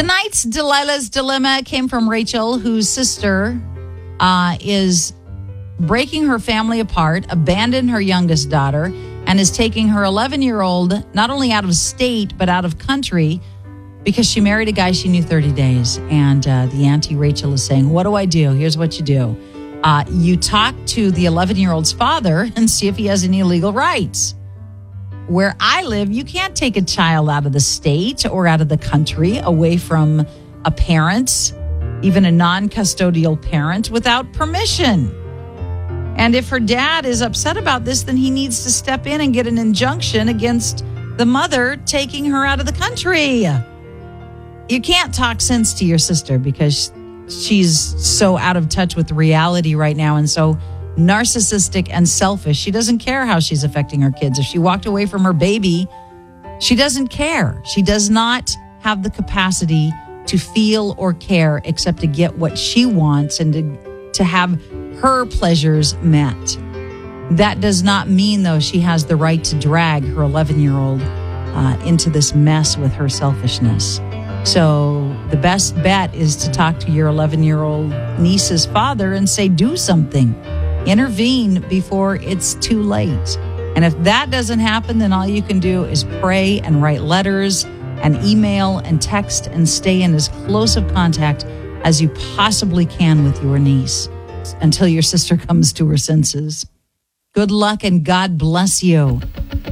Tonight's Delilah's Dilemma came from Rachel, whose sister is breaking her family apart, abandoned her youngest daughter, and is taking her 11-year-old not only out of state, but out of country because she married a guy she knew 30 days. And the auntie Rachel is saying, what do I do? Here's what you do. You talk to the 11-year-old's father and see if he has any legal rights. Where I live, you can't take a child out of the state or out of the country away from a parent, even a non-custodial parent, without permission. And if her dad is upset about this, then he needs to step in and get an injunction against the mother taking her out of the country. You can't talk sense to your sister because she's so out of touch with reality right now and so narcissistic and selfish. She doesn't care how she's affecting her kids. If she walked away from her baby, she doesn't care. She does not have the capacity to feel or care except to get what she wants and to have her pleasures met. That does not mean, though, she has the right to drag her 11-year-old into this mess with her selfishness. So the best bet is to talk to your 11-year-old niece's father and say, do something. Intervene before it's too late. And if that doesn't happen, then all you can do is pray and write letters and email and text and stay in as close of contact as you possibly can with your niece until your sister comes to her senses. Good luck and God bless you.